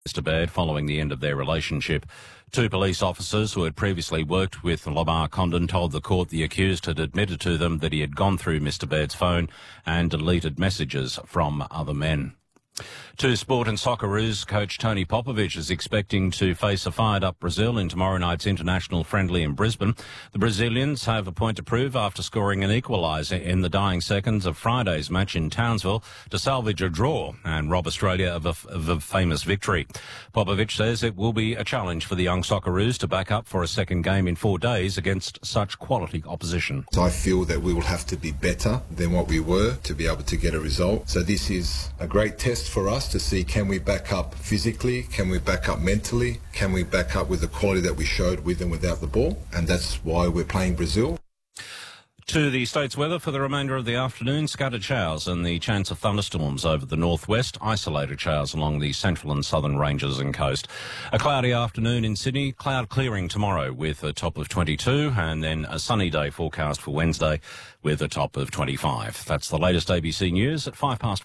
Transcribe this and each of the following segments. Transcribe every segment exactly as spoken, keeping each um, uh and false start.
Mr Baird following the end of their relationship. Two police officers who had previously worked with Lamar Condon told the court the accused had admitted to them that he had gone through Mr Baird's phone and deleted messages from other men. To sport and Socceroos, coach Tony Popovic is expecting to face a fired-up Brazil in tomorrow night's international friendly in Brisbane. The Brazilians have a point to prove after scoring an equaliser in the dying seconds of Friday's match in Townsville to salvage a draw and rob Australia of a, of a famous victory. Popovic says it will be a challenge for the young Socceroos to back up for a second game in four days against such quality opposition. So I feel that we will have to be better than what we were to be able to get a result. So this is a great test for us to see, can we back up physically, can we back up mentally, can we back up with the quality that we showed with and without the ball, and that's why we're playing Brazil. To the state's weather for the remainder of the afternoon, scattered showers and the chance of thunderstorms over the northwest, isolated showers along the central and southern ranges and coast. A cloudy afternoon in Sydney, cloud clearing tomorrow with a top of twenty-two, and then a sunny day forecast for Wednesday with a top of twenty-five. That's the latest A B C News at five past.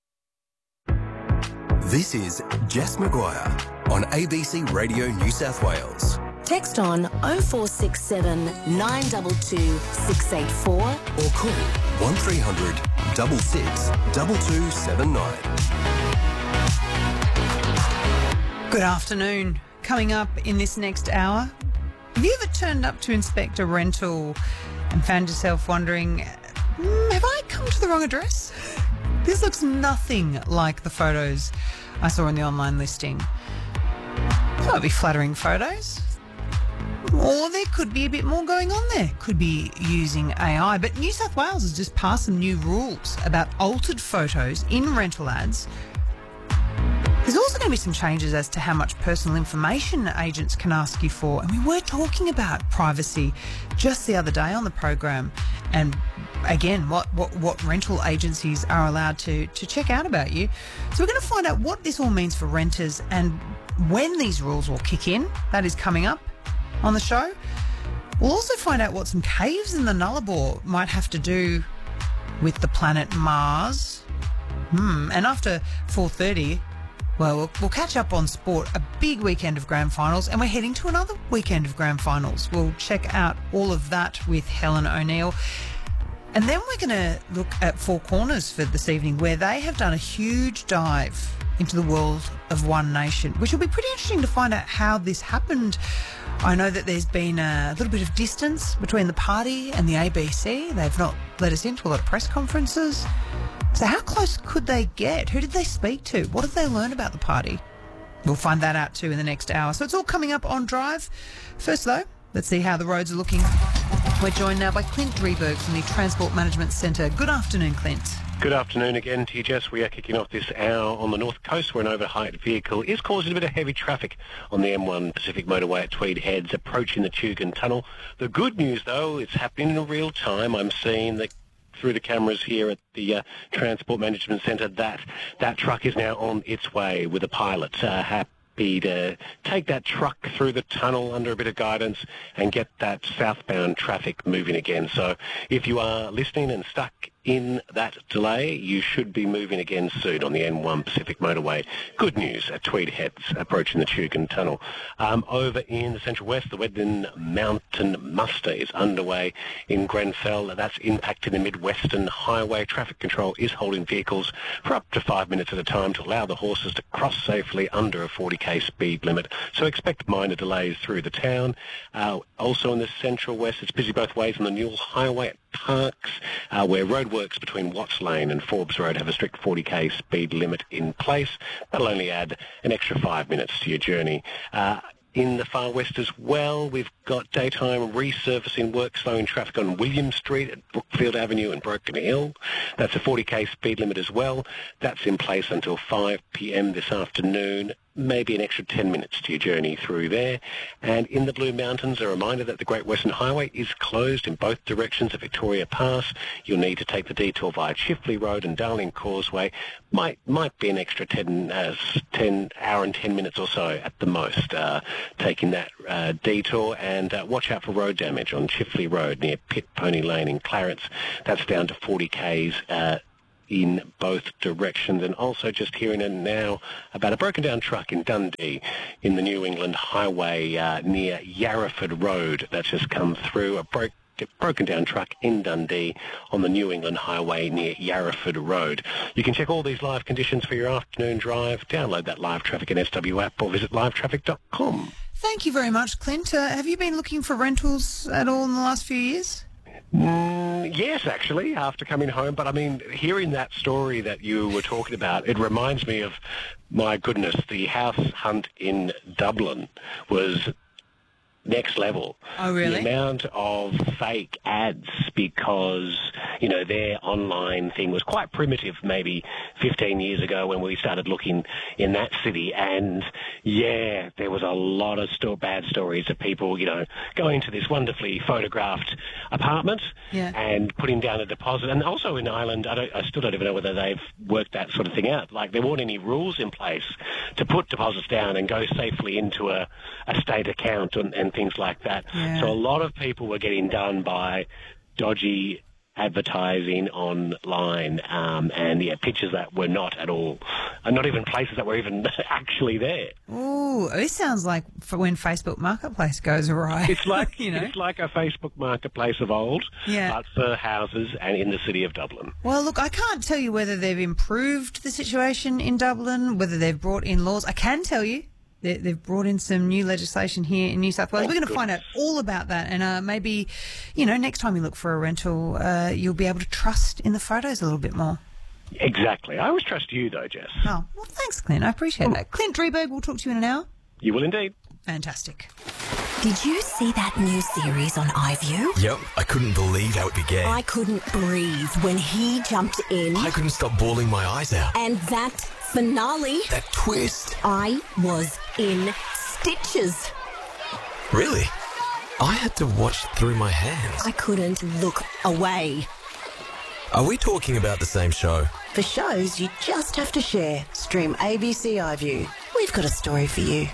This is Jess Maguire on A B C Radio New South Wales. Text on oh four six seven, nine two two, six eight four or call one three hundred, six six, two two seven nine. Good afternoon. Coming up in this next hour, have you ever turned up to inspect a rental and found yourself wondering, mm, have I come to the wrong address? This looks nothing like the photos I saw in the online listing. They might be flattering photos, or there could be a bit more going on there. Could be using A I. But New South Wales has just passed some new rules about altered photos in rental ads. There's also going to be some changes as to how much personal information agents can ask you for. And we were talking about privacy just the other day on the program. And again, what, what, what rental agencies are allowed to, to check out about you. So we're going to find out what this all means for renters and when these rules will kick in. That is coming up on the show. We'll also find out what some caves in the Nullarbor might have to do with the planet Mars. Hmm. And after four thirty... Well, well, we'll catch up on sport, a big weekend of grand finals, and we're heading to another weekend of grand finals. We'll check out all of that with Helen O'Neill. And then we're going to look at Four Corners for this evening, where they have done a huge dive into the world of One Nation, which will be pretty interesting to find out how this happened. I know that there's been a little bit of distance between the party and the A B C. They've not let us into a lot of press conferences. So how close could they get? Who did they speak to? What did they learn about the party? We'll find that out too in the next hour. So it's all coming up on Drive. First though, let's see how the roads are looking. We're joined now by Clint Drieberg from the Transport Management Centre. Good afternoon, Clint. Good afternoon again to you, Jess. We are kicking off this hour on the North Coast, where an overheight vehicle is causing a bit of heavy traffic on the M one Pacific Motorway at Tweed Heads, approaching the Tugun Tunnel. The good news, though, it's happening in real time. I'm seeing the through the cameras here at the uh, Transport Management Centre that that truck is now on its way with a pilot. Uh, happy to take that truck through the tunnel under a bit of guidance and get that southbound traffic moving again. So if you are listening and stuck in that delay, you should be moving again soon on the M one Pacific Motorway. Good news at Tweed Heads, approaching the Tugun Tunnel. Um, over in the Central West, the Wedden Mountain Muster is underway in Grenfell. That's impacting the Mid-Western Highway. Traffic control is holding vehicles for up to five minutes at a time to allow the horses to cross safely under a forty k speed limit. So expect minor delays through the town. Uh, also in the Central West, it's busy both ways on the Newell Highway at Parks, uh, where roadworks between Watts Lane and Forbes Road have a strict forty k speed limit in place. That'll only add an extra five minutes to your journey. Uh, in the far west as well, we've got daytime resurfacing work slowing traffic on William Street at Brookfield Avenue and Broken Hill. That's a forty k speed limit as well. That's in place until five p m this afternoon. Maybe an extra ten minutes to your journey through there. And in the Blue Mountains, a reminder that the Great Western Highway is closed in both directions at Victoria Pass. You'll need to take the detour via Chifley Road and Darling Causeway. Might might be an extra ten, uh, ten hour and ten minutes or so at the most, uh, taking that uh, detour. And uh, watch out for road damage on Chifley Road near Pit Pony Lane in Clarence. That's down to forty k's. Uh, in both directions. And also just hearing it now about a broken down truck in Dundee in the New England Highway uh, near Yarraford Road that's just come through. A broke broken down truck in Dundee on the New England Highway near Yarraford Road. You can check all these live conditions for your afternoon drive. Download that Live Traffic and S W app or visit live traffic dot com. Thank you very much, Clint. Uh, have you been looking for rentals at all in the last few years? Mm, yes, actually, after coming home. But, I mean, hearing that story that you were talking about, it reminds me of, my goodness, the house hunt in Dublin was next level. Oh, really? The amount of fake ads, because, you know, their online thing was quite primitive maybe fifteen years ago when we started looking in that city. And, yeah, there was a lot of sto- bad stories of people, you know, going to this wonderfully photographed apartment yeah. and putting down a deposit. And also in Ireland, I, don't, I still don't even know whether they've worked that sort of thing out. Like, there weren't any rules in place to put deposits down and go safely into a, a state account and, and things like that. Yeah. So a lot of people were getting done by dodgy advertising online, um, and yeah, pictures that were not at all, and not even places that were even actually there. Ooh, this sounds like for when Facebook Marketplace goes awry. It's like you know, it's like a Facebook Marketplace of old, yeah. but for houses and in the city of Dublin. Well, look, I can't tell you whether they've improved the situation in Dublin, whether they've brought in laws. I can tell you they've brought in some new legislation here in New South Wales. Oh, We're going to goodness. find out all about that, and uh, maybe, you know, next time you look for a rental, uh, you'll be able to trust in the photos a little bit more. Exactly. I always trust you, though, Jess. Oh, well, thanks, Clint. I appreciate that. Clint Drieberg, we'll talk to you in an hour. You will indeed. Fantastic. Did you see that new series on iView? Yep, I couldn't believe how it began. I couldn't breathe when he jumped in. I couldn't stop bawling my eyes out. And that finale, That twist. I was in stitches. Really? I had to watch through my hands. I couldn't look away. Are we talking about the same show? For shows you just have to share, stream A B C iView. We've got a story for you.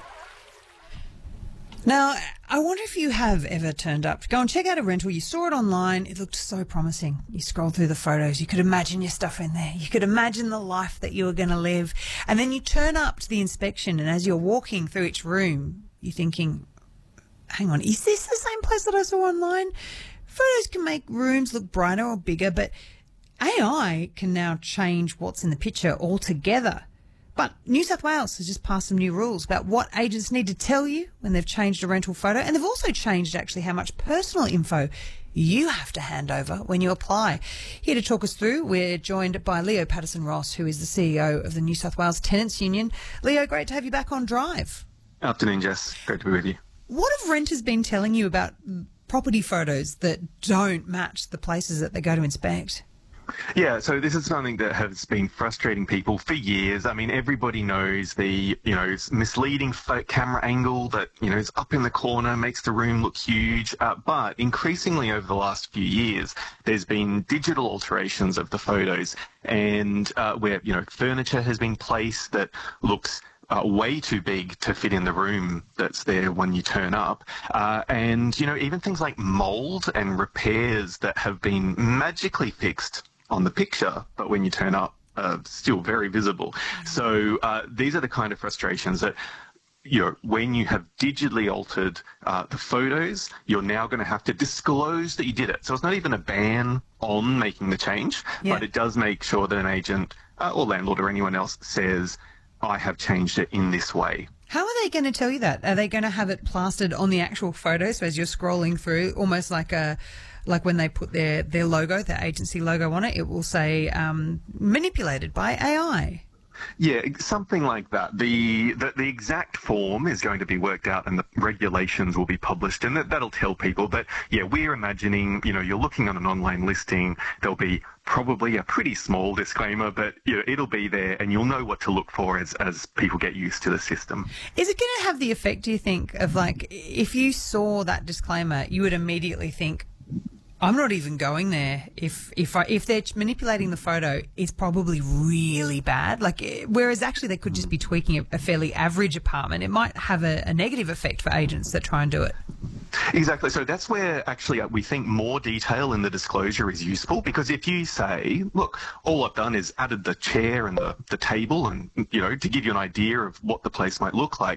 Now, I wonder if you have ever turned up to go and check out a rental. You saw it online. It looked so promising. You scroll through the photos. You could imagine your stuff in there. You could imagine the life that you were going to live. And then you turn up to the inspection, and as you're walking through each room, you're thinking, hang on, is this the same place that I saw online? Photos can make rooms look brighter or bigger, but A I can now change what's in the picture altogether. But New South Wales has just passed some new rules about what agents need to tell you when they've changed a rental photo. And they've also changed actually how much personal info you have to hand over when you apply. Here to talk us through, we're joined by Leo Patterson-Ross, who is the C E O of the New South Wales Tenants Union. Leo, great to have you back on Drive. Afternoon, Jess. Great to be with you. What have renters been telling you about property photos that don't match the places that they go to inspect? Yeah, so this is something that has been frustrating people for years. I mean, everybody knows the, you know, misleading pho- camera angle that, you know, is up in the corner, makes the room look huge. Uh, but increasingly over the last few years, there's been digital alterations of the photos, and uh, where, you know, furniture has been placed that looks Uh, way too big to fit in the room that's there when you turn up. Uh, and, you know, even things like mold and repairs that have been magically fixed on the picture, but when you turn up, uh, still very visible. So uh, these are the kind of frustrations that, you know, when you have digitally altered uh, the photos, you're now going to have to disclose that you did it. So it's not even a ban on making the change, Yeah. but it does make sure that an agent uh, or landlord or anyone else says, I have changed it in this way. How are they going to tell you that? Are they going to have it plastered on the actual photo? So as you're scrolling through, almost like a, like when they put their, their logo, their agency logo on it, it will say um, manipulated by A I. Yeah, something like that. The, the the exact form is going to be worked out, and the regulations will be published, and that, that'll tell people. But yeah, we're imagining, you know, you're looking on an online listing, there'll be probably a pretty small disclaimer, but you know, it'll be there, and you'll know what to look for as as people get used to the system. Is it going to have the effect, do you think, of like, if you saw that disclaimer, you would immediately think, I'm not even going there. If if I, if they're manipulating the photo, it's probably really bad. Like, whereas actually they could just be tweaking a, a fairly average apartment. It might have a, a negative effect for agents that try and do it. Exactly. So that's where actually we think more detail in the disclosure is useful, because if you say, look, all I've done is added the chair and the, the table and, you know, to give you an idea of what the place might look like,